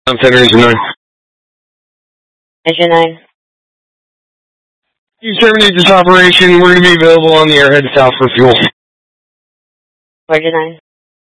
I'm 10 Engine 9. Engine 9. You terminate this operation. We're going to be available on the airhead south for fuel. Engine 9.